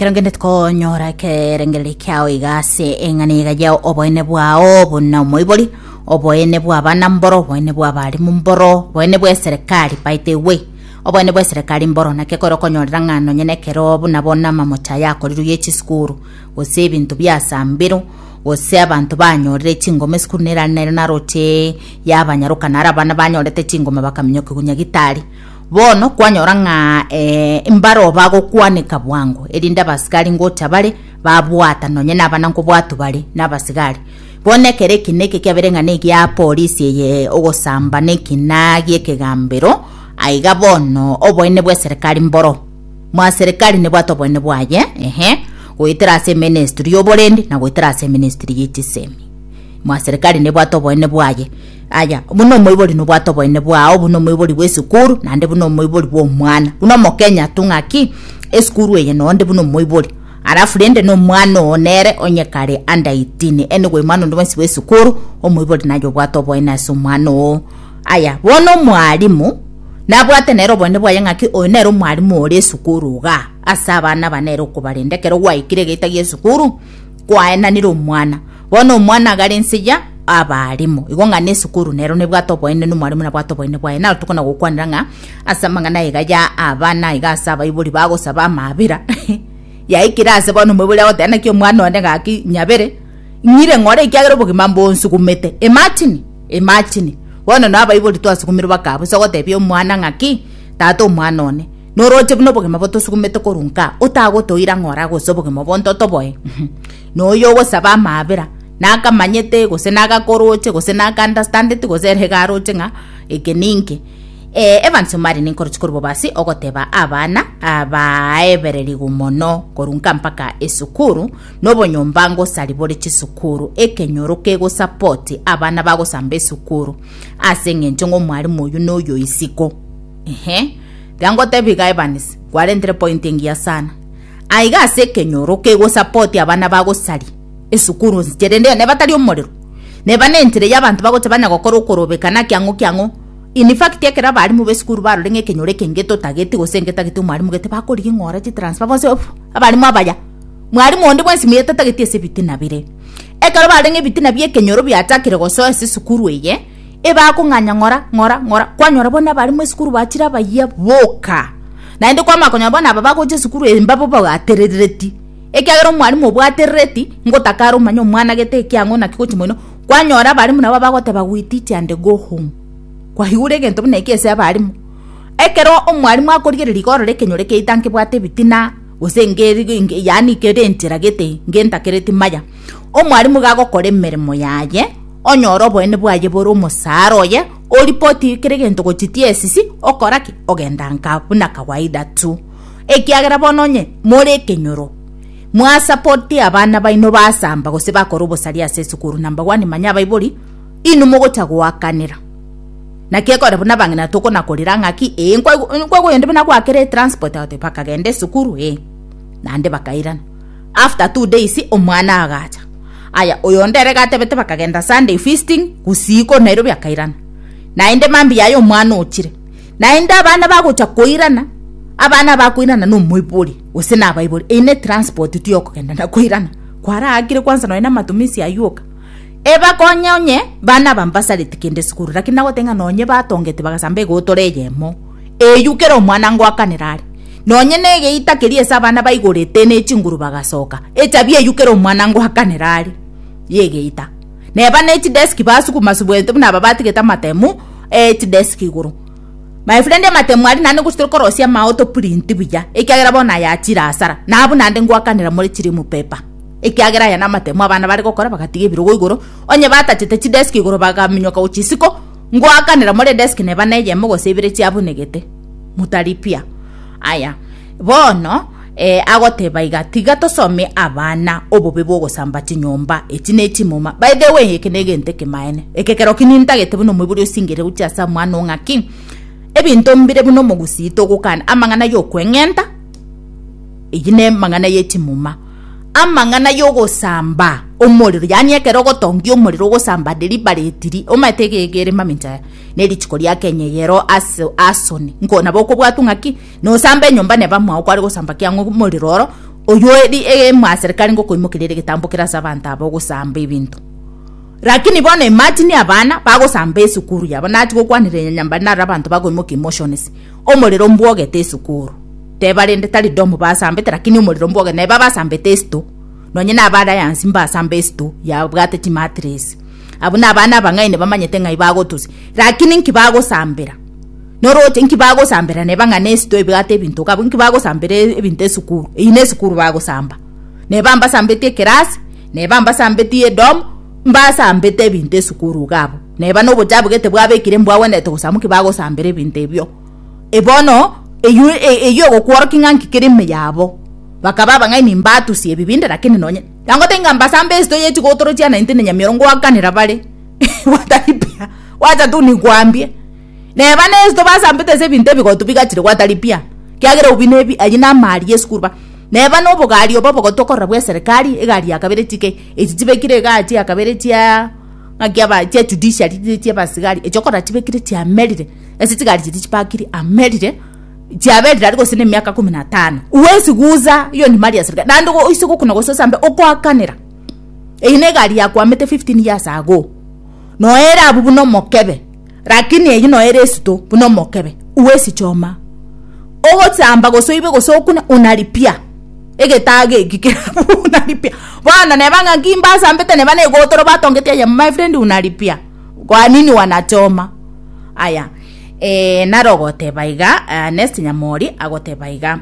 kerengende konyora kerengele kyao igase engani gajao oboine bwao bonna moiboli oboine bwa bana mboro oboine bwa bali mboro oboine bwa serikali by the way oboine bwa serikali mboro nakekoro konyorera ngano nyene kero buna bona mamocha yako riru yechiskuru ose bintu byasambiro ose abantu banyorere chingome skuru neranere naroche yabanyaruka narabana banyorete chingome bakamnyoke kunyagitari bono kwanyora nga imbaro bago kwanika bwango elinda basigali ngota bale babwata nonye nabana nkubwatu bale nabasigali bonekere kineke kyaberenga neki ya polisi ye ogosamba neki nagie kegambero aiga bono oboine bwa serikali mboro mwa serikali ne bwato boine bwaye goitera se ministry yoborendi na goitera se ministry yitisemi mwa serikali ne bwato boine bwaye aya buno moiboli no bwato boine bwao buno moiboli bwesukuru nande buno moiboli bwo mwana buno mokenya tungaki esukuru ye nonde buno moiboli arafu rende no mwana onere onyekare anda 18 anyway mwana ndo basi bwesukuru omoiboli nayo bwato boine so mwana aya bono mwalimu nabwate nero boine bwaye ngaki onero mwalimu ore sukuru ga asabana banero kubarendekero waikire gita yesukuru kwaena niro mwana bono mwana garensiya abalimu igonga nesukuru nero ne bwato boine no mwalimu na bwato boine bwaye na tukona gukwanira nga asamanga naye gaja abana igasaba ibuli bago saba mabira yaikira ase bono mubuli awote na kyo mwana onde ngaki nyabere nyire ngore ikyagero bugimambo nsukumete imagine bono naba ibuli twasukumira bakabo sogotebye mwana ngaki tato mwana one noroche buno bugima boto sukumete korunka utagotoira ngora gosoboge mabonto toboye no yogo saba mabira naka manyete gose naka koroche gose naka understand gose regaroche nga ekeninke evan somari ninkoroche korbo basi ogoteba abana abaebereri gumono korunka mpaka esukuru nobo nyombango salibore chisukuru ekenyoroke go support abana bago sambe sukuru asenge nchongo mwalimu uyu noyo isiko Gango tebiga evanis 43 pointing ya sana aiga se kenyoroke go support abana bago sali esukuru ngerende ne batali omorero ne banentere y'abantu bago tabanya gokora ukorobekana kyango in fact yakera bari mu besukuru baro lenge kenyoreke ngeto tageti go sengeta gitu mwari mu gete bakora ingora ci transfer bose abari mu abaya mwari mu ndi bwensi miyeta tageti ese bitina bire ekaro bari nge bitina bye kenyoro byatakire go so ese sukuru eye eba ko nganya ngora kwanyora bona bari mu esukuru bakira bayiya boka na ndi kwa makonya bona baba ko je sukuru embabo ba aterereti ekyagero mwari mu bwaterereti ngotakaro manyo mwana gete kyango na kiko chimono kwanyora bari mu nabo bagote bagwititi and go home kwa hiure gento bune kese abari mu ekero omwari mu akorigere likoro lekenyore ke itanke bwate bitina osengeri yani kerentira gete ngenta kereti maya omwari mu gago kore meremo yaye onyoro boene bwaye boro musaro ye olipoti kiregento gochitie sisi okoraki ogendanka buna kawaida tu ekiagera bononye more kenyoro mwa support abana baino basamba gose bakora obosaria sesukuru number 1 manya baiboli inu mogocha gwakanira na kekore buna bangina toko nakorira ngaki nkwa yende buna kwakere transport ate pakagende sukuru nande bakairana after 2 days omwana agacha aya oyondere gatebete bakagenda Sunday feasting kusiko Nairobi akairana nainde mambi yayo mwana ochire nainde abana bagocha koirana abana bakoirana no moiboli osena abaiboli ine transport tiyo kugenda na koirana kwara agire kwanza no ina matumisi ayuka eba konyonye bana bambasali tikende sukuru lakini nagotenga nonye batongete bagasambe gotoreyemo eyukero mwana ngo akanirari nonye nege itakerie sabana baigorete ne chinguru bagasoka etabye yukero mwana ngo akanirari yegeita neba neti desk basuku masubwete buna babati geta matemu desk iguru my friend matemu ari nane gustorokorosia mauto print buya ekyagera bona ya chira asara nabu nande ngwakanira muri chiri mu paper ekyagera ya na matemu abana bari gukora bakatige birugo iguru onye batachite chi desk iguru bagaminyoka uchisiko ngwakanira muri desk neba neje mugo sebire cyabunegete mutaripia aya bono agoteba igatiga tosome abana obobe bwo gosamba chinyomba etineti muma by the way ekenegente kemaene ekekero kininta gete buno muburi osingere uchasa mwana ngaki ebinto mbire buno mugusito gukana amangana yo kwengenta igine mangana yeti muma amangana yo gosamba omoriro yani ekero gotongi omoriro gosamba deliberately omategegere maminja neri chikori akenye yero asoni ngona boko bwatungaki no sambe nyomba ne bamwa kwari gosamba kyango omoriro oyo mwa serikali ngo kuimukirire gitambukira sabanta abo gusamba ibintu lakini bona imagine abana bagusamba esukuru yabo nati gukwanire nyamba nara abantu bagoimuka emotions omuliro mbwogete esukuru tebalende tali domo basambete lakini omuliro mbwoge ne baba sambete esto nonye nabara yansi mbasamba esto ya bwate timatres abuna abana bangaine bamanyete ngai bagotusi lakini nkibago sambira norote nkibago sambira ne banga nesto ibwate bintu kabo nkibago sambire ebinte esukuru ine esukuru bago samba ne bamba sambete class ne bamba sambete dom mbasa ambete binte sukuru gabo neba no bojabu gete bwabekire mbwawene to kusamuki bago sambere binte byo ebono eyo gokworking ankikire meyabo bakaba ngaini mbatu sie bibinde lakini nonye yango tenga mbasambe esto yetu gotorotia na intene nyamirongo wakanira bale watalipia wacha tu ni kwambie neba nesto basambete se binte bigotupika chire watalipia kyagera ubinebi ajina mali yeskurba neba no bogari obo bogotokora bwa serikali egari yakabere tike ekitibekire gati yakabere tia ngagyaba tia judiciary tia basigari echokora tibekire tia merire esitigari kitipakiri amerire tia bedra ariko sine miaka 15 uwezi guza iyo ni mali ya serikali nando isiko kuna gososambe okwakanira ine gari yakwamete 15 years ago no era abubu no mokebe lakini eyi no era esto buno mokebe uwezi choma ogotsamba gosoibe gosokuna unalipia egetage gikira unalipia bwana nebanga ngimba sambete nebane gotoro batongetia ya my friend unalipia kwa nini wanachoma aya narogote baiga next nyamori agote baiga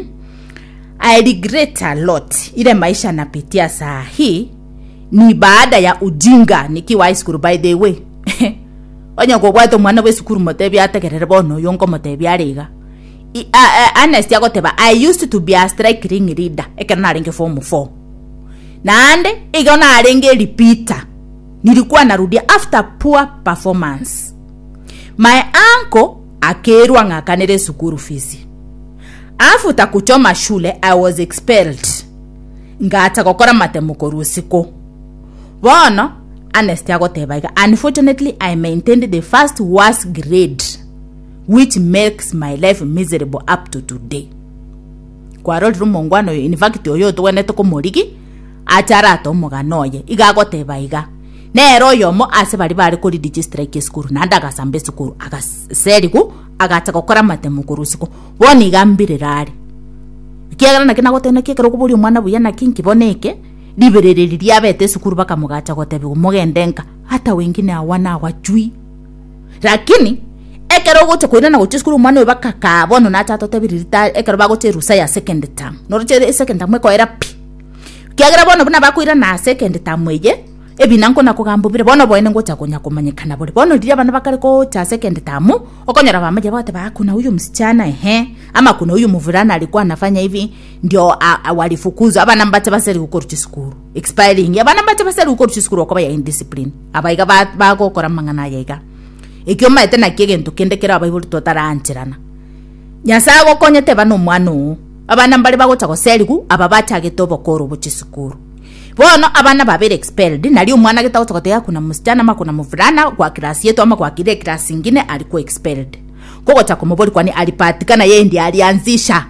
I regret a lot ile maisha napitia saa hii ni baada ya ujinga nikiwa high school by the way onye gobwato mwana we sukuru motebi ategerere bono yonko motebi ariga honest yagoteba I used to be a strike ring leader ekana arenge form 4 naande igona arenge repeater nilikuwa narudia after poor performance my uncle akerwa ngakanere sukuru fees after kuchoma shule I was expelled ngata kokora matemuko rusiko bona honest yagoteba unfortunately I maintained the first worst grade which makes my life miserable up to today. Kwa rolo mongwano in fact oyo to wene to komorigi achara to moganoye igagoteba iga nero yomo ase bari bari ko digi strike school nanda gasambe school agaseriku agacha gukora matemuko rusiko boni gambire rari kiagara na kinagotena kikero kuburi umwana buya na kinki boneke liberereri abete school bakamugacha gotebe umugendenka hata wengine awana wajui lakini ekero gote koina na gote skuru mwana bakaka bono na tato tebirita ekero bagote rusa ya second term no roche second term ko era pi kiagera bono buna bakoira na second term eye ebinanko na kugambubire bono boene ngocha konya kumanyikana bole bono ndiye bana bakare ko cha second term okonyara bamaje bate bakuna huyu msichana ama kuna huyu mvulana alikuwa anafanya hivi ndio walifukuza abana mbate baseri gukoruchi skuru expiring abana mbate baseri gukoruchi skuru ko ba ya indiscipline abaiga bagokora mangana yega ikioma etena kigento kendekera abayibuli totaranchirana nyasago konyete bano mwanu abana mbali bagocha ko serigu ababacha getobo koro buchisukuru bono abana babere expelled nali umwana getagocha kotea kuna msichana ama kuna mvulana kwa class yetu ama kwa kile class nyingine alikuwa expelled koko cha komoboli kwani alipatikana yeye ndiye alianzisha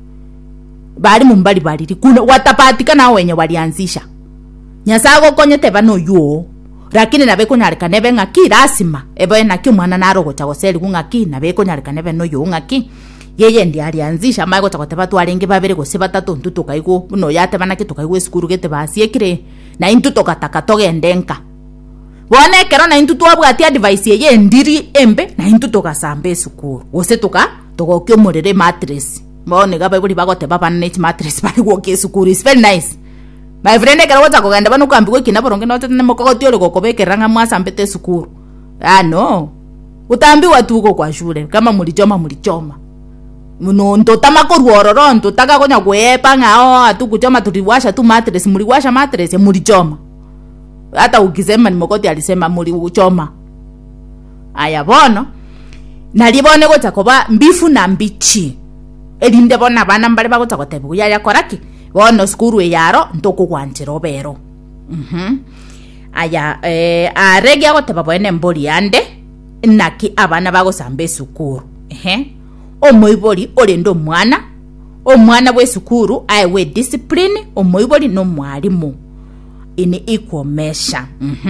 bali mumbali bali kuna watapatikana wenye walianzisha nyasago konyete bano yuo lakini nabeko nyarika nebe ngaki rasima ebe naki mwana narogo cha goseli ngaki nabeko nyarika nebe no yo ngaki yeye ndi alianzisha maiko cha koteba twarenge babere go sebatatu ntuto kaigo no yate banake tukaigo skuru gete basiekire na intuto kataka togendenka bone kero na intuto abwati advice yeye ndiri embe na intuto kasambe skuru gose togokyo murere mattress bone gabe buli bagote baba na mattress bali go ke skuru is very nice. My friend ekero gocha kugenda banu kwambiko kina boronge no tene mokogoti ole gokobekeranga mwasambete sukuru no utambiwa tuko kwa shule kama mulichoma muno ntotama koruororo ntotaka konya kuepa ngao atukuchoma tuliwasha tu mattress muliwasha mattress mulichoma hata ukisema ni mokoti alisema mulichoma aya bono nalibone gocha koba mbifu na mbichi elinde bona bana mbale bagocha kotebu ya koraki bono skuru yaro ntoko kwanchero bero aya arege agoteba boene mbori ande naki abana bago sambe sukuru omoibori ore ndo mwana omwana bwe sukuru aiwe discipline omoiboli no mwalimu in equal measure.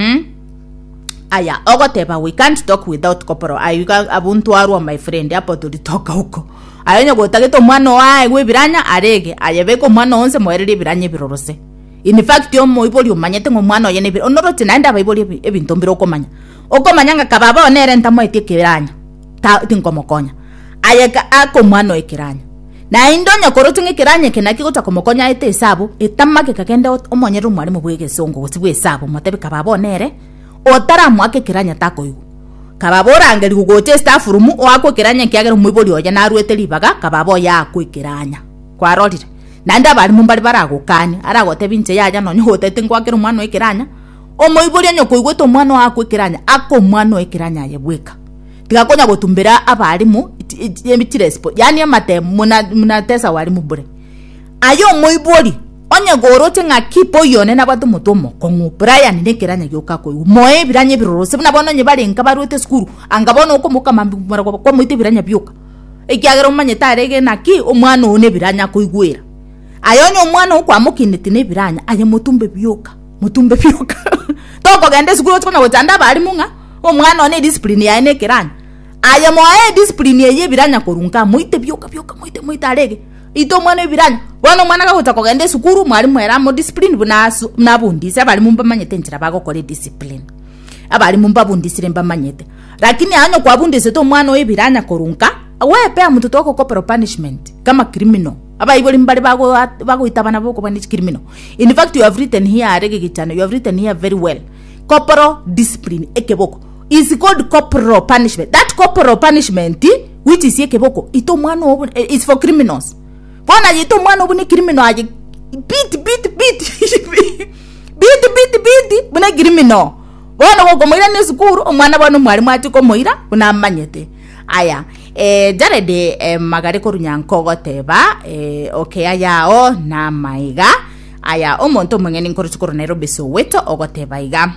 Aya ogoteba we can't talk without corporal. Ayuka abuntu arwa my friend apo tulitoka huko. Ayonya gotagito mwana wae we biranya arege ayebeko mwana onse moerere biranye birorose. In fact yo moiboli omanyete ngo mwana oyene bir onorote naenda baiboli ebintu mbiro okomanya. Okomanya nga kababa onere ntamo etikiranya. Ta tinkomokonya. Ayeka ako mwana ekiranya. Na indonya korotunge kiranye kenaki gota komokonya ete hesabu etamake kakenda omonyere umwalimu bwege songo gosibwe hesabu motebe kababa onere otara mwake kiranya tako yugo. Kababora angeli kugote staff room wako kiranya kiagero mwiboli oya na ruete libaga kababo yako ikiranya. Kwa rolire. Nanda bali mumbali baragukani aragote binche yaja no nyote tingwakero mwana ikiranya. Omwiboli anyo kuigweto mwana wako ikiranya ako mwana ikiranya yebweka. Tigakonya gotumbera abalimu emitirespo. Yani amate munatesa walimu bure. Ayo mwiboli onye gorote nga kipo yone na batu mutomo kongu Brian ne kiranya gyoka ko moe biranye birorose buna bono nye bali nkabaruete skuru angabona uko muka mambura ko muite biranya byoka ekyagero manye tarege na ki omwana one biranya ko igwera ayonye omwana uko amukiniti ne biranya aye mutumbe byoka toko gende skuru tko na wotanda bali munga omwana one discipline ya ne kiranya aye moe discipline ye biranya ko runka muite byoka muite arege ito mwana biranya wana mwana gahota kogende sukuru mwalimu era mo discipline bunabundise abali mumba manyete ntira bagokore discipline abali mumba bundisire mba manyete lakini anyo kwabundise to mwana webiranya korunka wepe amutoto wako corporal punishment kama criminal abayiboli mbali bago itabana boko bani criminal. In fact you have written here arege gitano you have written here very well corporal discipline ekeboko is called corporal punishment. That corporal punishment which is ekeboko ito mwana is for criminals. Bona yito mwana obuni criminal aje beat buna criminal bona ko moira ne sukuru omwana bano mwalimu ati ko moira una manyete aya jarede magare ko runyanko goteba okay ayao na maiga aya omonto mwengeni nkoro chukuru Nairobi Soweto ogoteba iga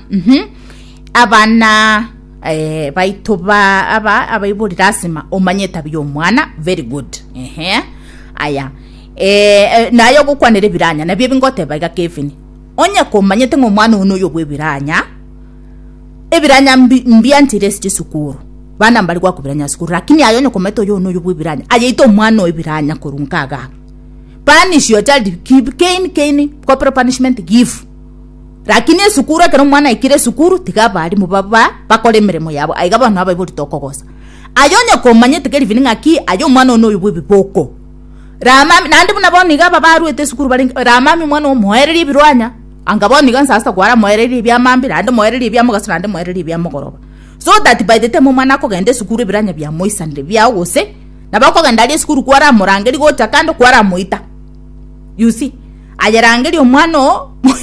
abana baitoba abayibuli rasima omanyeta byo mwana very good aya nayo gukwanire biranya nabyo bingoteba ga Kevin onya ko manyete ngo mwana uno yo bwebiranya ebiranya mbiantire sukuru bana mbali kwa kubiranya sukuru lakini ayonye ko meto yo no yo bwebiranya ayito mwana ebiranya kurunkaga punish your child keep cane corporal punishment give lakini sukuru akero mwana ikire sukuru tigaba ali mubaba bakole miremo yabo aiga bantu abayibuli tokogosa ayonye ko manyete keri vininga ki ayo mwana uno yo bwebiboko ramami nandi bunaboni gaba baruete sukuru bali ramami mwana omohereri ibirwanya angaboni gansa sasa kwara mohereri byamambi nandi mohereri byamugaso nandi mohereri byamugoroba so that by the time mwana ko gende sukuru ibiranya bya moisande byawose nabako gandali sukuru kwara murangeri gota kando kwara moita you see ayarangeri omwana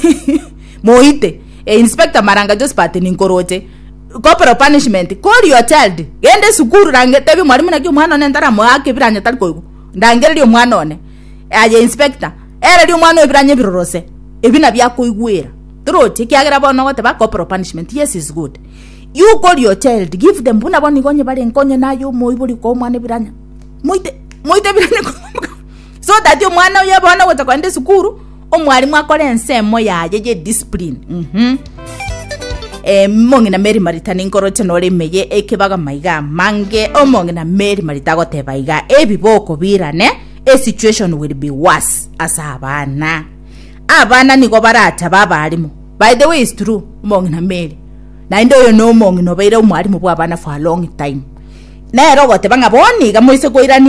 moite inspector maranga just party ninkorote corporal punishment call your child gende sukuru rangete bi mwalimu nakyo mwana nendara mo ake biranya taliko ndangere mwana one aye inspector era mwana ebiranye birorose ebina byakoigwera troti kyagera bono gote ba corporal punishment yes is good you call your child give them buna boni gonye bali nkonye nayo moibuli ko mwana ebiranya muite biranye so that yo mwana yabona gote kwende sukuru omwalimu akole ensemo yaje discipline mongi na Mary Marita ninkoroche nole meye ekebaga maiga mange omongi na Mary Marita goteba iga ebiboko birane a situation will be worse as abana niko barata babalimu by the way is true mongi na Mary na ndo yo no mongi no beira umwalimu bwa abana for a long time na ero goteba ngaboni ga moise ko irani